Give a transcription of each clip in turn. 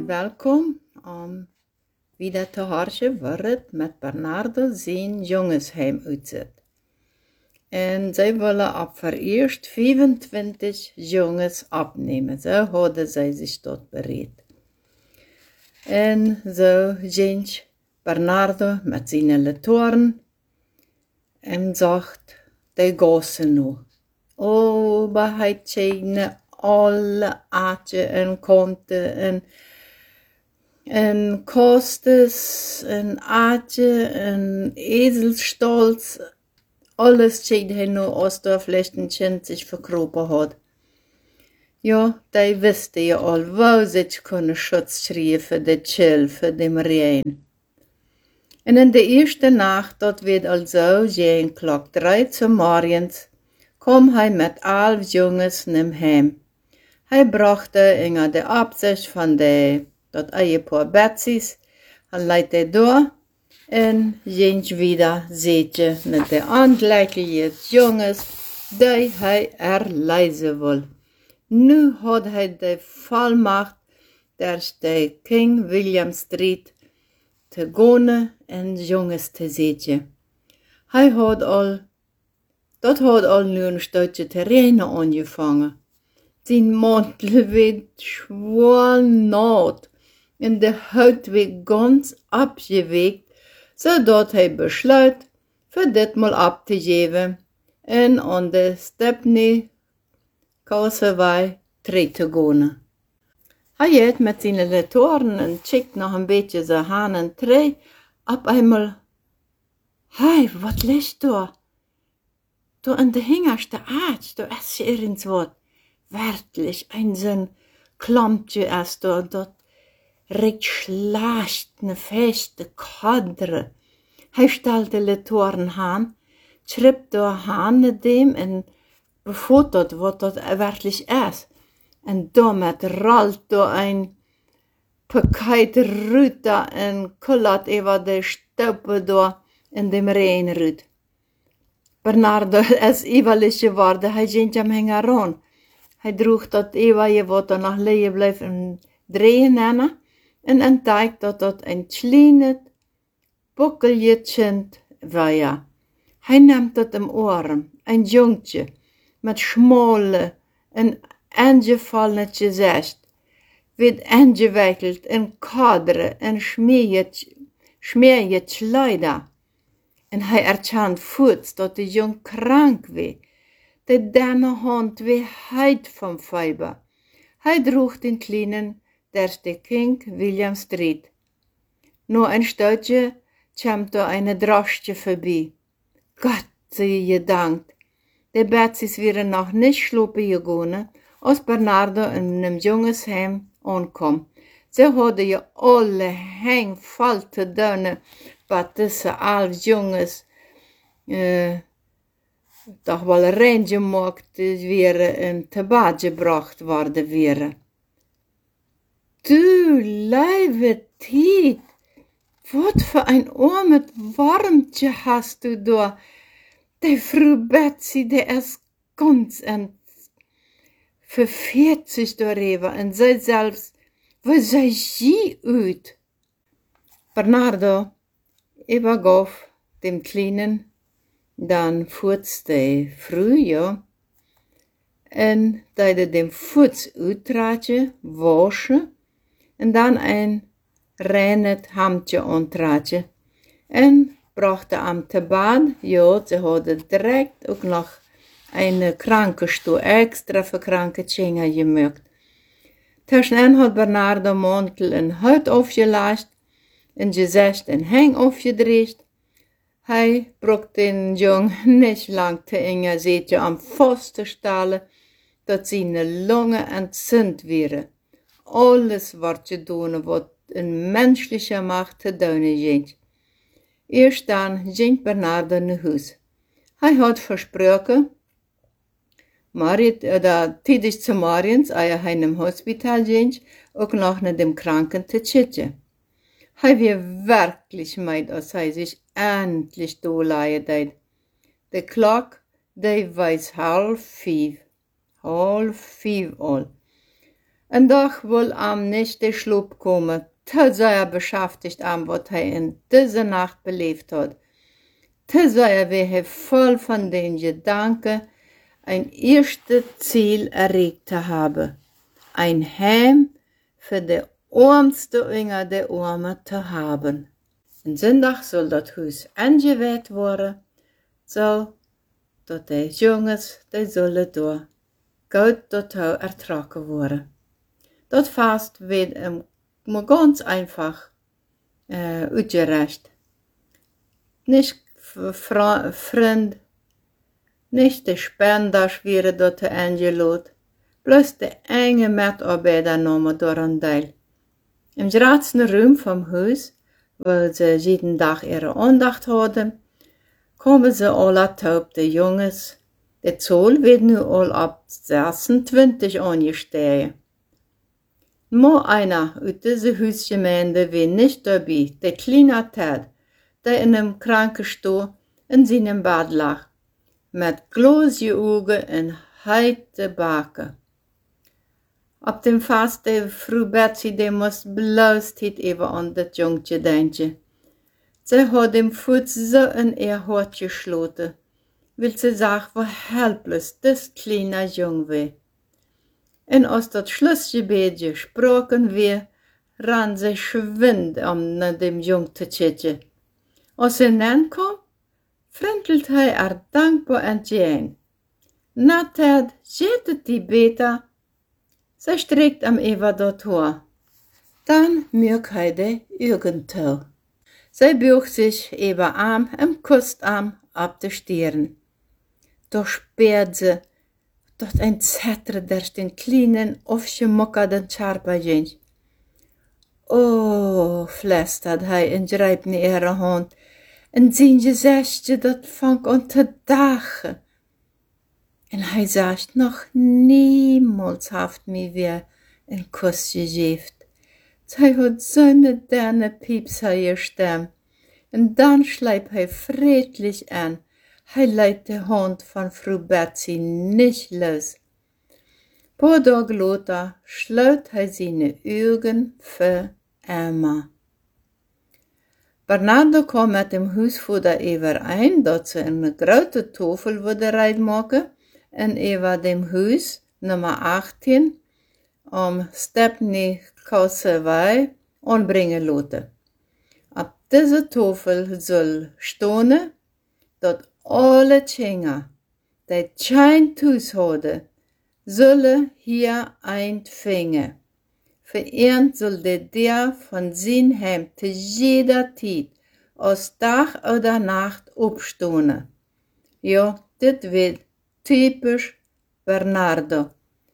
welkom om wieder te horen waar het met Bernardo zijn jongensheim uitzit. En zij willen op vereerst 25 jongens opnemen. Zo hadden zij zich tot bereid. En zo ging Bernardo met zijn letoren en zegt, die gassen nu. Oh, maar hij tjene alle aardje en kanten en kostes en aardje en ezelstolz. Alles tjene hij nu als de vlechten zich verkropen had. Ja, die wisten je al, wou zich kunnen schutz schreeuwen voor de chill, voor de marijn. En in de eerste nacht, dat werd al zo, geen klok 3 morgens, kwam hij met 11 jongens naar hem. Hij brachte in de opzicht van dat eiepaar Betsy's, hij leidt hij door en ging weer zitten met de aantrekkelijke jongens die hij lezen wil. Nu had hij de volmacht der de King William Street te gaan en jongens te zetten. Hij had al nu een stukje terrein aangevangen. Zijn mantel werd zwaar nat en de huid werd ganz afgeweekt, zodat hij besluit voor ditmaal op te geven en aan de Stepney Causeway terug te gaan. Hij heeft met zijn letoren en checkt nog een beetje zijn haan en tree. Op eenmaal, hey, wat ligt daar? Daar in de hingerste aard, daar is je ergens wat. Werkelijk, een zo'n klampje is daar, dat recht slaagt, een feste kadre. Hij stelt de letoren aan, schrijft daar haan naar dem en befoto't wat dat werkelijk is. En damit rollt da ein pakket ruta en kullat over de stoppen da in dem reinrut. Bernardo is iwalisch geworden, hij ging hem hangen aan. Hij droeg dat je wat er nog liggen bleef en draaien nemen en ontdekt dat een kleine bokkeljetje was. Hij neemt dat im oren, een jongetje met schmale en aangevallen gezicht, werd aangewikkeld in kaderen en smeerje kleider. En hij erkent voets dat de jong krank was. De denne hand was heid van fiber. Hij droeg den kleinen der de King William Street. Na een stukje kwam er een drosje voorbij. Gott sei gedankt. De Betsy's waren nog niet slopen gegaan, als Bernardo in een jongensheim aankwam. Ze hadden je alle hang vol te doen, wat tussen 11 jongens toch wel rein gemaakt weer en te bad gebracht worden weer. Du lieve tijd, wat voor een armet warmtje hast du daar. Die Frau Betsy, die is ganz en verveert zich daarover en zij zelfs, wat zei je uit? Bernardo übergaf dem Kleinen dan voets de Frau, ja, en deed dem voets uittraatje, waschen, en dan een reines hemdje aantraatje, en brachte hem te bad, ja, ze hadden direct ook nog een krankenstoel extra voor kranke tjingen gemaakt. Tussenin had Bernardo mantel en huid afgelast, en gezicht en hang afgedreest. Hij bracht den jong niet lang te inge zetje om vast te stellen, dat zijn longen entzünd waren. Alles wordt gedaan wat een menselijke macht te doen ging. Eerst dan ging Bernardo naar huis. Hij had versproken, tijdens de morgens, als hij naar het hospitaal ging, ook nog naar de kranken te zitten. Hij was werkelijk meid als hij zich endlich doorleiden deed. De klok, die was 4:30. 4:30 al. En doch will am nicht der Schlaf kommen, te sehr beschäftigt am, was in dieser Nacht belebt hat. Te sehr wäre voll von den Gedanken, ein erstes Ziel erreicht zu haben. Ein Heim für die armste unter der Armen zu haben. En Sonntag soll das Haus eingeweiht worden, so dass die Jungs, die sollen da gut dorthin ertragen worden. Das Fest wird maar ganz einfach uitgerecht. Nicht Freund, nicht die Spenders werden dort eingeladen, bloß die enge Mitarbeiter nahmen daran teil. Im grootsten Raum vom Haus, wo sie jeden Tag ihre Andacht hadden, kommen sie alle taub, die Jungs. Die Zahl wird nu al ab 26 angestiegen. Maar einer uit deze huisgemeinde wie nicht dabei, der kleine Ted, der in einem Krankenstuhl in seinem Bad lag, mit glosige Augen und heite Backen. Op dem Fest der Frau Betsy, die muss bloßheid even an das Jungche denken. Sie hat dem Fuß so in ihr Hart geschloten, weil sie sagt, wie helpless das kleine Jung war. En als dat Schlussgebet gesprochen wird, ran sie schwind nach dem Jung zu tschitschen. Als er nankom, frentelt er dankbar entgegen. Na Ted, zit die beter? Sie streckt am Eva dort hoch. Dann mögt hij de Augen toe. Sie bucht sich Eva arm und kusst arm ab der Stirn. Doch spürt sie, dat ein Zetter durch den kleinen, aufgemockerten Charpagins. Oh, flüstert hij en grijpt in ihre Hand, en zijn gezichtje dat vangt an te dachen. En hij sagt, noch niemals haft mir weer een Kuss gegeven. Zij hat zo'n derne piepsige Stem, en dan schleipt hij friedlich an. Hij leidt de Hand van Frau Betsy nicht los. Paar Tage later schloot hij seine Augen für Emma. Bernardo kwam met dem Huisvater overeen dat ze een grote tafel wilden maken en over dem Huis nummer 18 am Stepney Kassewei aanbrengen laten. Op deze tafel zal staan dat alle Kinder, die kein Haus hadden, zullen hier eintvingen. Vereend soll der von zijn Heim te jeder Tijd, als Tag oder Nacht opstonen. Ja, dit wird typisch Bernardo.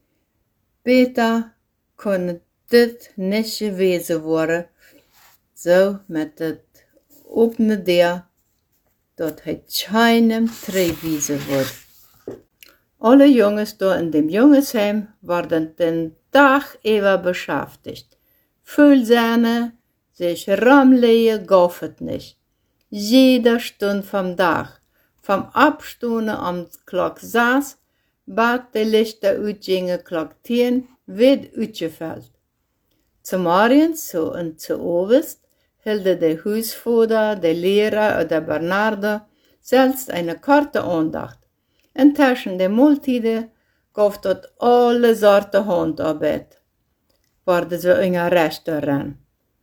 Beter kon dit nicht gewesen worden, so met het opene deur, dat hij keinem treewiese wordt. Alle Jungs da in dem Jungsheim werden den Tag über beschäftigt. Füllsahne, sich ramlegen, gaffet nicht. Jede Stunde vom Tag, vom Abstunden am Klock 6, bat de Lichter uitgingen Klock 10, wird uitgefällt. Zum Morgens, so und zu Oberst, hielden der Hausvater, der Lehrer oder Bernardo selbst eine kurze Andacht. En tussen de Mahltiden gaf dort alle Sorten Handarbeit. Worden ze in een restaurant.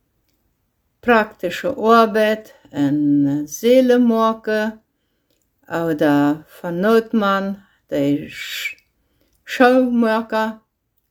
Praktische Arbeit en Seelen maken, oder van Noodman, de Schaumaker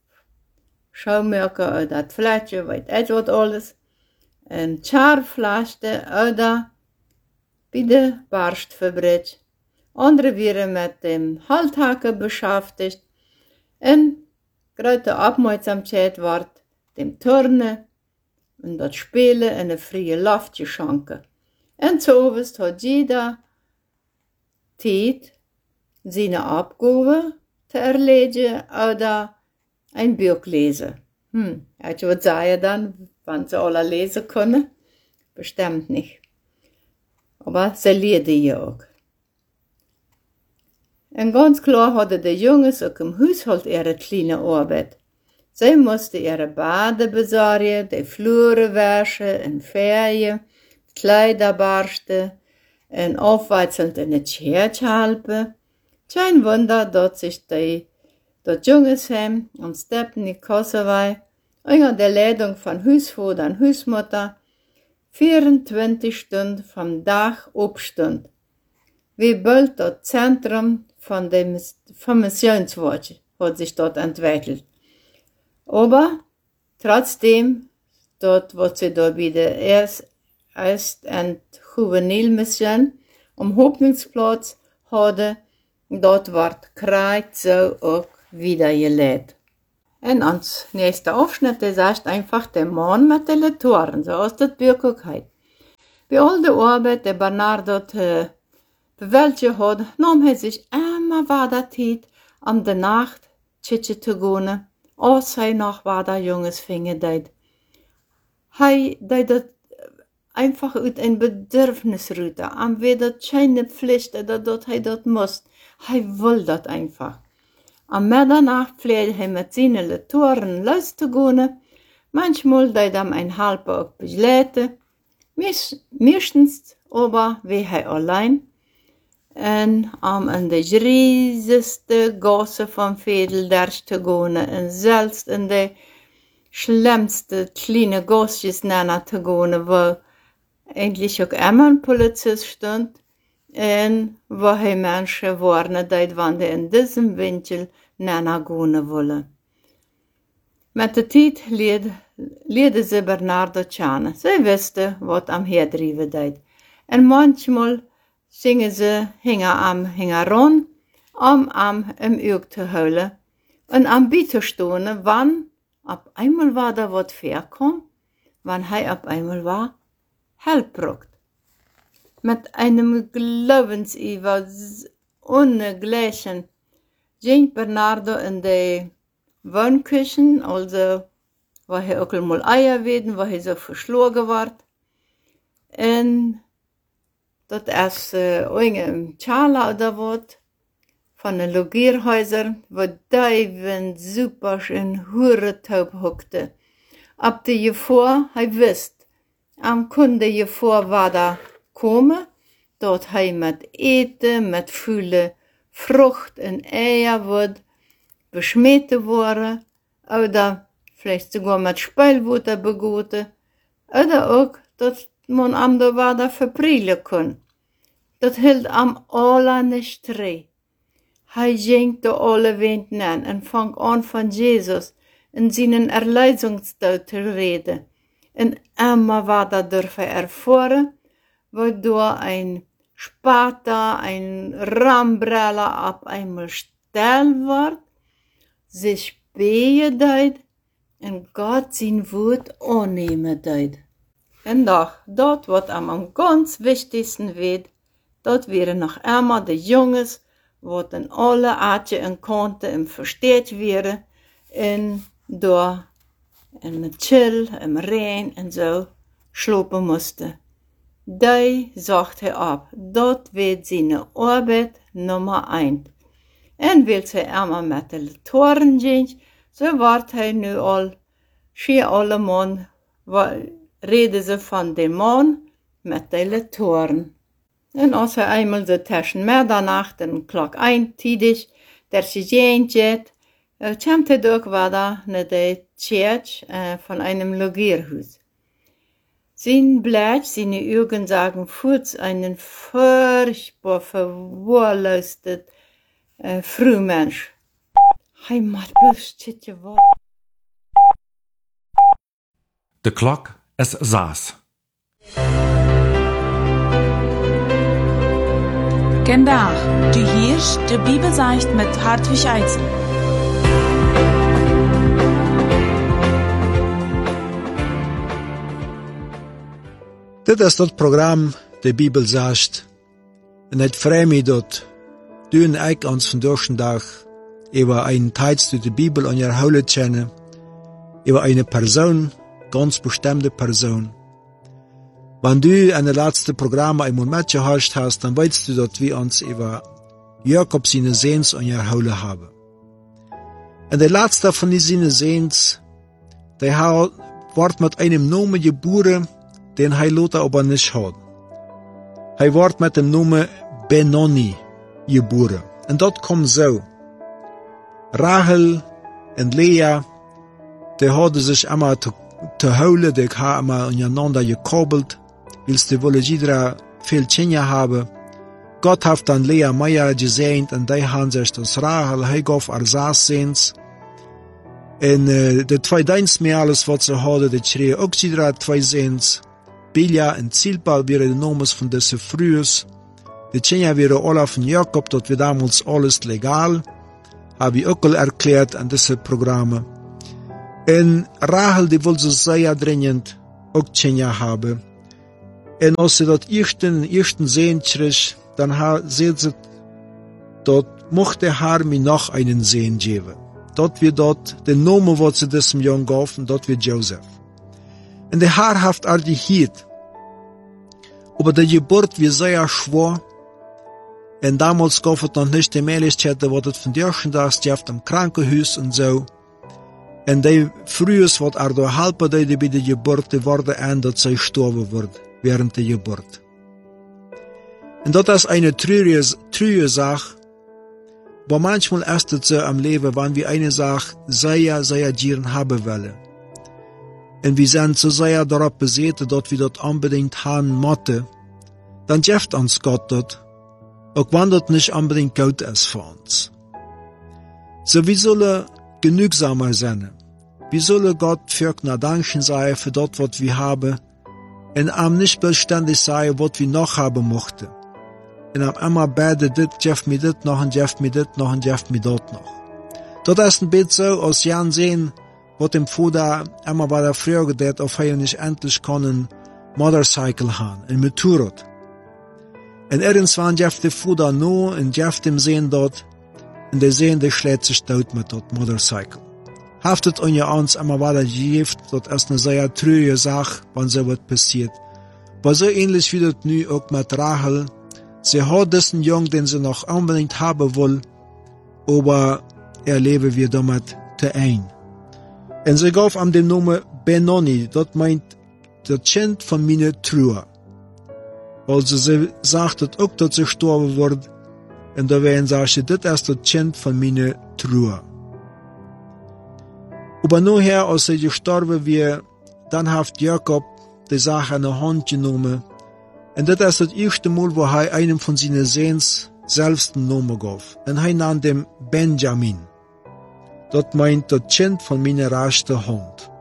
oder dat Flatje, weet ik wat alles. En Charflasje oder bij de Barstfabrik. Andere waren met dem Halthaken beschäftigt en grote Aufmerksamkeit wordt dem Turnen en dat Spelen en een vrije Luft geschenken. En zuoberst hat jeder Tijd seine Abgabe te erledigen oder ein Buch lesen. Ich würde sagen dann, wenn sie alle lesen können, bestimmt nicht. Aber sie lesen ja auch. En ganz klar hadden de Jungs ook im Haushalt ihre kleine Arbeit. Sie musste ihre Bade besorgen, die Flure waschen und Ferien, Kleider barsten und aufwechselnd in die Kirche helfen. Kein Wunder, dass sich das Jungsheim am Stepney Kosovo unter der Leitung von Hausvater und Hausmutter 24 Stunden vom Tag abstund. Wie bald das Zentrum vom Missionswort hat sich dort entwickelt. Aber trotzdem, dort wird sie da wieder erst ein Juvenilmission am Hoffnungsplatz hatte, dort wird Kreuz so auch wieder gelegt. Und ans nächste Aufschnitt ist einfach der Mann mit den Latoren, so aus der Bürgerkeit. Bei all der Arbeit, die Bernard dort bewältigt hat, nahm er sich immer weiter Zeit, um die Nacht zu gehen, als er noch weiter Junges Finger deit. Er deit einfach aus ein Bedürfnisrute, am weder keine Pflicht, dass er dort muss. Er will das einfach. Am Mitternacht pflegt er mit seinen Latoren loszugehen. Manchmal deit ein halber auch begleiten. Meistens aber wie er allein. Und in die riesigste Gasse vom Vedeldersch zu gehen und selbst in die schlimmste kleine Gassjes zu gehen, wo eigentlich auch immer ein Polizist stand und wo er Menschen warnen, dass wenn die in diesem Winkel gehen wollen. Mit der Zeit lehrte sie Bernardo kennen. Sie wusste, was am Herdriven deit. Und manchmal singen sie hingeran, am im Auge zu holen und am Bieten stehen, wann auf einmal war da was verkommt, wann er auf einmal war, Help braucht. Mit einem Glaubensiver ohnegleichen ging Bernardo in die Wohnküche, also wo er auch mal Eier werden, wo er so verschlagen wird. Und dat is een Chala oder wat von den Logierhäusern, wo Diven super in Huretaub hockte. Ab de Jevor, hij wist, am Kunde Jevor war da komme, dort hij mit Eten, mit viele Frucht und Eier wird beschmeten worden, oder vielleicht sogar mit Speilwutter begoten, oder auch, dat man am da war da verprielen kann. Dat hielt am alle nicht dreh. Hij ging de alle wind an und fang an von Jesus in seinen Erlösungstod zu reden. Und immer war da dürfen erfahren, wodurch ein Spater, ein Rambreller ab einmal still wird, sich behen deut und Gott sein Wort annehmen deut. Und doch, dort wird am ganz wichtigsten wird, dort wären noch immer die Jungs, wo in alle Arten und Kanten im versteht wären, und da in Chill, im Regen und so schlupen musste. Die sagt er ab, dort wird seine Arbeit Nummer 1. Und will sie immer mit den Toren gehen, so wird er nu all, schier alle Mann, reden sie von dem Mann mit den Toren. Und als er einmal so zwischen Mitternacht und Klock 1 tidig, der sie gehen geht, kommt er doch wieder nach der Kirche von einem Logierhaus. Sein Blick, seine Augen sagen kurz einen furchtbar verwahrlosten Frühmensch. Hij macht bloß tje wat. De klok is 6. Vandaag, du hörst de Bibelzeicht mit Hartwig Eisen. Dit is dat program, de Bibelzeicht. En het vreemd me dat du en ik ons vandaag über einen Text uit de Bibel an je houden kennen, über eine Person, ganz bestimmte Person. Wenn du an der letzten Programme einmal mitgehört hast, dann weißt du, dass wir uns über Jakob seine Sehns an je houden haben. Und der letzte von diesen Sehens, der wird mit einem Namen geboren, den er Lothar aber nicht hat. Er wird mit dem Namen Benoni geboren. Und dort kommt so. Rachel und Lea, die hadden sich immer te huilen, die haben immer aneinander gekoppelt, weil sie wollen jeder viel Kinder haben. Gott hat dann Lea Meier gesehnt und die haben sich das Rachel, er gab ihr 6 Sehens. Und die 2 Dienstmädels, was sie hadden, die schreien auch jeder 2 Sehens. Bilja und Zilpa waren die Namen von diesen Frühes. Die Kinder waren alle von Jakob, dort war damals alles legal. Habe ich auch erklärt an diese Programme. Und Rachel, die wollte sehr dringend auch Kinder haben. Und als sie dort ersten Sehen kriegt, dann sieht sie, dort mochte Haar mir noch einen Sehen geben. Dort wird dort der Name, was sie diesem Jungen gab, und dort wird Joseph. Und der Haar hat die Hiet. Aber die Geburt wird sehr schwer. Und damals gab es noch nicht die Möglichkeit, da wurde von Dürchendags am Krankenhaus und so. Und die Frühes, was da halber bei der Geburt, die wurde an, dass sie gestorben wird, während der Geburt. Und das ist eine traurige Sache. Aber manchmal ist es so am Leben, wenn wir eine Sache sehr gern haben wollen. Und wir sind so sehr darauf besessen, dass wir das unbedingt haben müssen, dann gibt uns Gott das, auch wenn das nicht unbedingt gut ist für uns. So, wir sollen genügsamer sein. Wir sollen Gott für danken sein für das, was wir haben, und nicht beständig sein, was wir noch haben möchten. Und immer beten, das gibt mir das noch, und gibt mir das noch, und gibt mir das noch. Das ist ein bisschen so, als Jan sehen, was dem Vater immer bei der Frage hat, ob er nicht endlich einen Motorcycle haben, ein Motorrad. Und irgendwann gibt der Vater nur und gibt ihm sehen dort, und der sehen, der schlägt sich tot mit dort Motorcycle. Haftet uns immer weiter gegeben, das ist eine sehr traurige Sache, wenn so was passiert. Aber so ähnlich wie das nu auch mit Rachel. Sie hat diesen Jungen, den sie noch unbedingt haben will, aber erleben wir damit zu ein. Und sie gab ihm den Namen Benoni, das meint, das Kind von meiner Trauer. Also sie sagt auch, dass sie gestorben wird, und da werden sie, das ist das Kind von meiner Trauer. Aber nachher, als sie gestorben wird, dann hat Jakob die Sache in die Hand genommen, und das ist das erste Mal, wo er einem von seinen Sehens selbst einen Namen gab. Und er nannte ihn Benjamin. Das meint das Kind von meiner rechten Hand.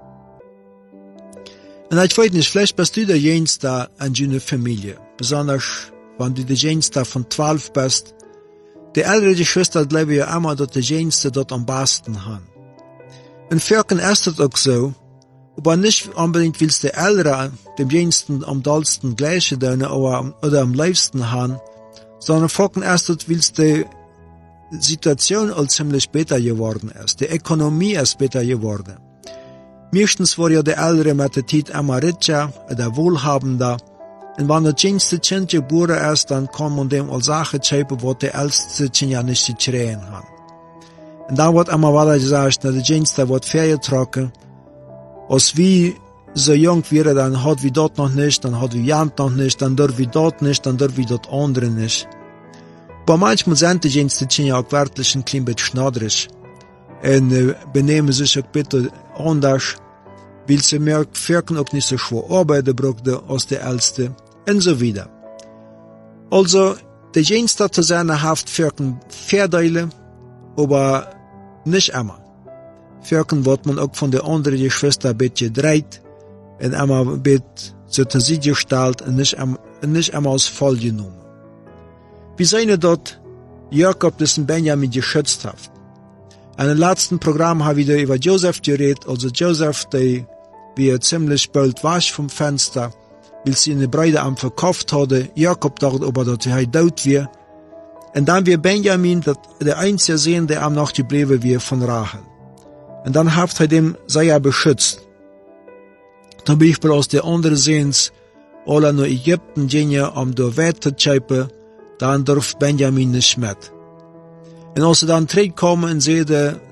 Und ich weiß nicht, vielleicht bist du der Jüngste in deiner Familie. Besonders, wenn du der Jüngste von 12 bist. Die ältere Geschwister bleiben ja immer, dass der Jüngste dort am besten haben. Und Völkern ist das auch so. Aber nicht unbedingt willst der Ältere dem Jüngsten am dollsten gleiche oder am liebsten haben, sondern Völkern ist das, willst die Situation auch ziemlich besser geworden ist. Die Ökonomie ist besser geworden. Meistens war ja der Ältere mit der Zeit immer richer oder wohlhabender. Und wenn das jüngste Kind geboren ist, dann kann man dem als Sache schreiben, was der älteste Kind ja nicht geschrien hat. Und da wird immer weiter gesagt, dass der jüngste wird vorgetragen. Als wir so jung wären, dann hat wir dort noch nicht, dann hat wir Jant noch nicht, dann dürfen wir dort nicht, dann dürfen wir dort andere nicht. Aber manchmal sind die jüngsten Kinder auch wirklich ein klein bisschen schnodrig. Und benehmen sich auch bitte anders, weil sie mehr Völkern auch nicht so schwer arbeiten brauchten als die Älteste und so weiter. Also, der Jüngste zu sein hat Völkern Vorteile, aber nicht immer. Völkern wird man auch von der anderen Geschwister ein bisschen gedreht und immer ein bisschen zur Seite gestellt und nicht immer als voll genommen. Wir sehen dort, Jakob diesen Benjamin geschützt hat. In dem letzten Programm haben wir über Joseph geredet, also Joseph, der wie ziemlich bald wasch vom Fenster, weil sie eine Breite am verkauft hatte. Jakob dachte aber, dass er tot war. Und dann wir Benjamin, der einzige Sohn, der am noch geblieben war von Rachel. Und dann hat er dem sehr beschützt. Dann bin ich aus der anderen Sehens, alle nach Ägypten gingen, um dort weiterzuschreiben, dann darf Benjamin nicht mit. Und als er dann zurückkommen und sehen,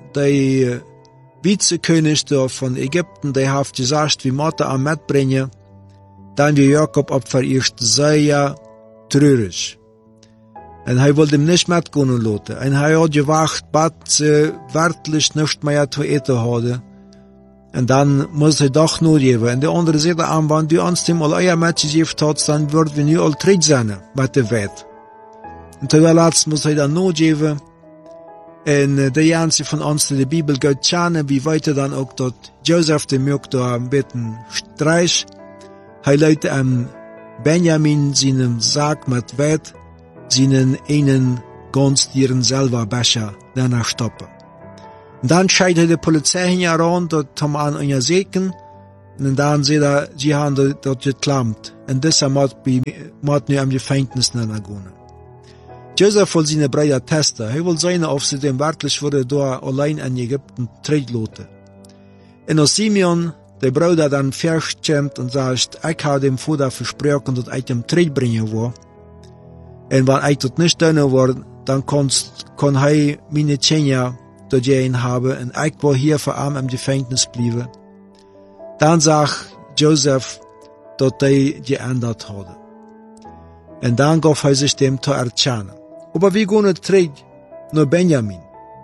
der Vizekönig von Ägypten, der hat gesagt, wie Mutter am mitbringen, dann wie Jakob ab verirrt sehr traurig. Und er wollte ihm nicht mitgehen lassen. Und er hat gewacht, bis sie wirklich nicht mehr zu essen haben. Und dann muss er doch nur geben. Und der andere sagt, wenn du uns dem all euer Mädchen gegeben hast, dann würden wir nicht all traurig sein mit der Welt. Und zuletzt muss er dann nur geben. Und der ganze von uns, die die Bibel geht kennen, wie weiter dann auch dort Joseph, der mögt da ein bisschen Streich. Er lädt Benjamin seinem Sack mit Wett, seinen einen ganz dieren selber Becher danach stoppen. Und dann scheidet die Polizei heran, dort haben wir an einer Seken, und dann sieht er, sie haben dort geklammt. Und deshalb muss nur am Gefängnis gehen. Joseph will seine Brüder testen. Er will sehen, ob sie dem wirklich würde da allein in Ägypten treten. Und als Simeon, der Bruder, dann verschämt und sagt, ich habe dem Vater versprochen, dass ich dem Tritt bringen will. Und wenn ich das nicht tun will, dann kann er meine Kinder dort gehen haben und ich will hier für ihn im Gefängnis bleiben. Dann sagt Joseph, dass er geändert hat. Und dann gab er sich dem zu erkennen. Aber wir gehen zurück nach Benjamin.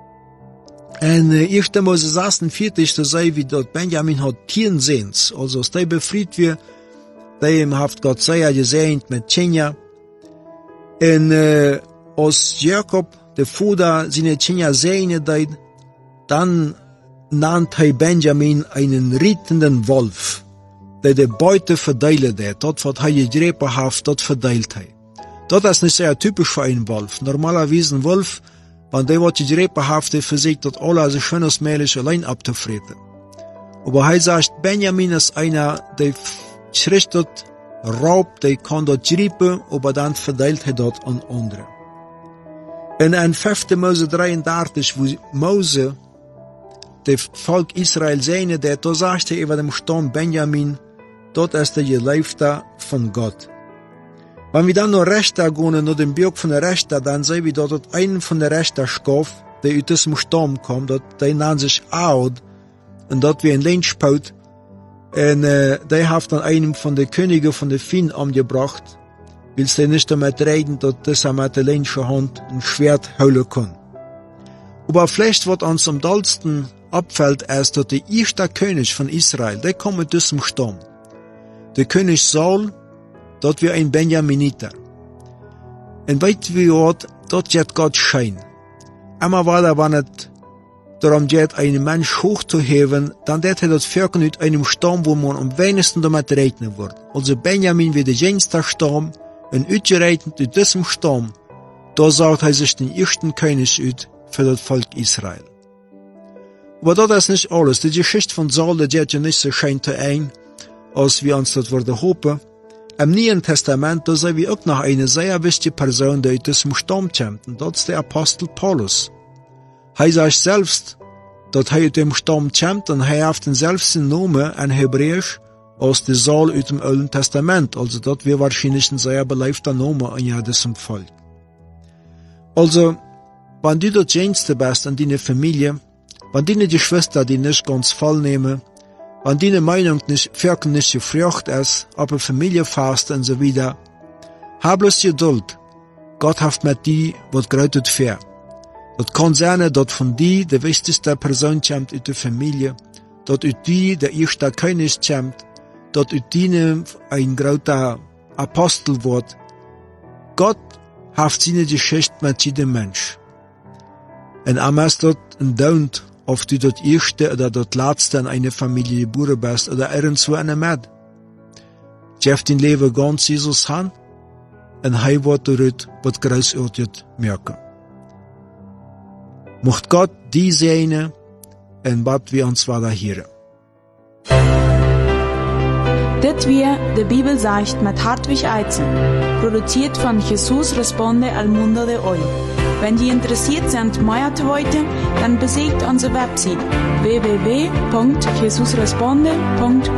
Und 1. Mose 46, da sei wie dort Benjamin hat 10 Sehns. Also, als der befreit wird, dem hat Gott sehr gesegnet mit Kinder. Und als Jakob, der Vater, seine Kinder segnet, dann nannte Benjamin einen rittenden Wolf, der die Beute verteilt hat. Dort, was er gegriffen hat, dort verteilt hat. Das ist nicht sehr typisch für einen Wolf. Normalerweise ein Wolf, wenn der was gegriffen hat, der versucht, das alles so schön als möglich allein abzufressen. Aber er sagt, Benjamin ist einer, der schrichtet, raubt, der kann dort griffen, aber dann verteilt er dort an andere. In 5. Mose 33, wo Mose das Volk Israel sehne, da sagt er über dem Stamm Benjamin, dort ist der Geliebte von Gott. Wenn wir dann noch Rechter gehen, nach dem Buch von der Rechter, dann sehen wir dort einen von der Rechter Schaf, der aus diesem Stamm kommt, der nennt sich Aod, und dort wie ein Lynchpaut, und der hat dann einem von den Königen von den Fien umgebracht, weil sie nicht damit reden, dass dieser mit der linken Hand ein Schwert holen kann. Aber vielleicht, was uns am dollsten abfällt, ist, dass der erste König von Israel, der kommt mit diesem Stamm. Der König Saul, dort wie ein Benjaminiter. Und weit wie dort geht Gott schein. Immer weiter, wenn es darum geht, einen Mensch hochzuheben, dann wird er das Völker mit einem Stamm, wo man am wenigsten damit rechnen wird. Also Benjamin wird der jüngste Stamm, und ausgerechnet mit diesem Stamm, da sagt er sich den ersten König aus für das Volk Israel. Aber das ist nicht alles. Die Geschichte von Saul, die geht ja nicht so schön zu ein, als wir uns das würde hoffen. Im Neuen Testament, da sehen wir auch noch eine sehr wichtige Person, die aus diesem Stamm kommt, und das ist der Apostel Paulus. Er sagt selbst, dass er aus dem Stamm kommt, und er hat den selbsten Namen in Hebräisch als der Saul aus dem Alten Testament. Also das wäre wahrscheinlich ein sehr beliebter Name in diesem Volk. Also, wenn du das Jüngste bist in deiner Familie, wenn deine Geschwister die nicht ganz voll nehmen, wenn deine Meinung nicht gefragt ist, aber Familie fast und so weiter, hab bloß Geduld. Gott hat mit dir was Großes für. Das kann sein, dass von dir die wichtigste Person kommt in der Familie, dass aus dir der erste König kommt, dass aus dir ein großer Apostel wird. Gott hat seine Geschichte mit jedem Mensch. Und einmal ist das ein Daunt, ob du das erste oder das letzte in einer Familie geboren bist oder irgendwo in der Mitte. Jeff dein Leben ganz Jesus an, und er wird dort was Großartiges merken. Mocht Gott die segnen, und bad wir uns weiter hören. Dit weer de Bibel sagt mit Hartwig Eizen, produziert von Jesus Responde al Mundo de Hoy. Wenn Sie interessiert sind, mehr zu wissen, dann besucht unsere Website www.jesusresponde.com.